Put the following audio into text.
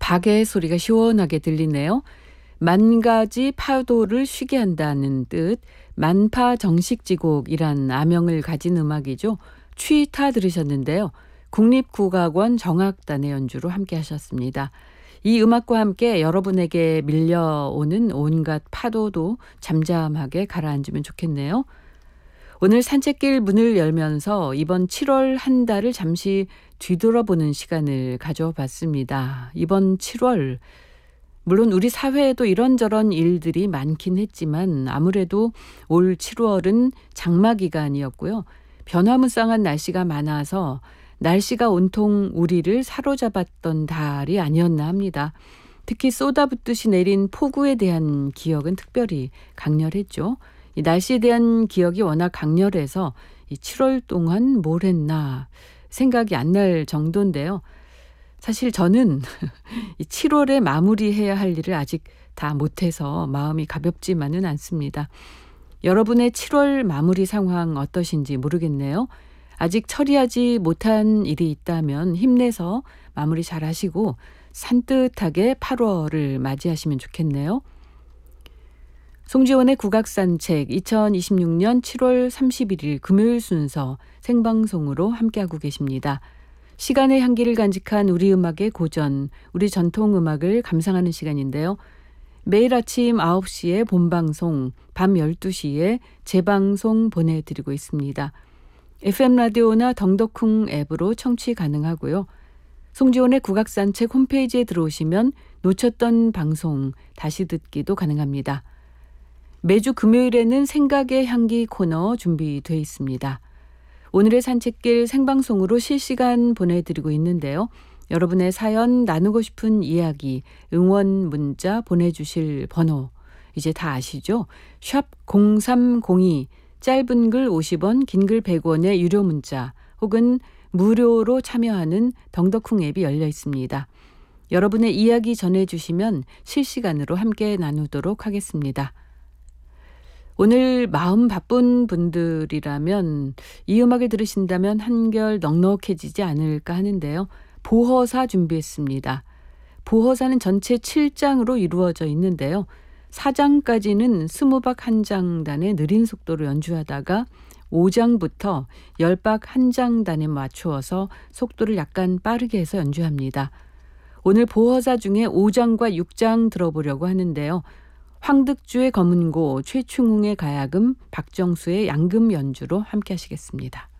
박의 소리가 시원하게 들리네요. 만 가지 파도를 쉬게 한다는 뜻, 만파정식지곡이란 아명을 가진 음악이죠. 취타 들으셨는데요. 국립국악원 정악단의 연주로 함께 하셨습니다. 이 음악과 함께 여러분에게 밀려오는 온갖 파도도 잠잠하게 가라앉으면 좋겠네요. 오늘 산책길 문을 열면서 이번 7월 한 달을 잠시 뒤돌아보는 시간을 가져봤습니다. 이번 7월, 물론 우리 사회에도 이런저런 일들이 많긴 했지만 아무래도 올 7월은 장마 기간이었고요. 변화무쌍한 날씨가 많아서 날씨가 온통 우리를 사로잡았던 달이 아니었나 합니다. 특히 쏟아붓듯이 내린 폭우에 대한 기억은 특별히 강렬했죠. 이 날씨에 대한 기억이 워낙 강렬해서 이 7월 동안 뭘 했나 생각이 안 날 정도인데요. 사실 저는 이 7월에 마무리해야 할 일을 아직 다 못해서 마음이 가볍지만은 않습니다. 여러분의 7월 마무리 상황 어떠신지 모르겠네요. 아직 처리하지 못한 일이 있다면 힘내서 마무리 잘 하시고 산뜻하게 8월을 맞이하시면 좋겠네요. 송지원의 국악산책 2026년 7월 31일 금요일 순서 생방송으로 함께하고 계십니다. 시간의 향기를 간직한 우리 음악의 고전, 우리 전통음악을 감상하는 시간인데요. 매일 아침 9시에 본방송, 밤 12시에 재방송 보내드리고 있습니다. FM 라디오나 덩덕쿵 앱으로 청취 가능하고요. 송지원의 국악산책 홈페이지에 들어오시면 놓쳤던 방송 다시 듣기도 가능합니다. 매주 금요일에는 생각의 향기 코너 준비되어 있습니다. 오늘의 산책길 생방송으로 실시간 보내드리고 있는데요. 여러분의 사연 나누고 싶은 이야기, 응원 문자 보내주실 번호 이제 다 아시죠? 샵 0302 짧은 글 50원, 긴 글 100원의 유료 문자 혹은 무료로 참여하는 덩덕쿵 앱이 열려 있습니다. 여러분의 이야기 전해주시면 실시간으로 함께 나누도록 하겠습니다. 오늘 마음 바쁜 분들이라면 이 음악을 들으신다면 한결 넉넉해지지 않을까 하는데요. 보허사 준비했습니다. 보허사는 전체 7장으로 이루어져 있는데요. 4장까지는 스무박 한장단의 느린 속도로 연주하다가 5장부터 열박 한장단에 맞추어서 속도를 약간 빠르게 해서 연주합니다. 오늘 보허사 중에 5장과 6장 들어보려고 하는데요. 황득주의 검은고, 최충웅의 가야금, 박정수의 양금 연주로 함께 하시겠습니다.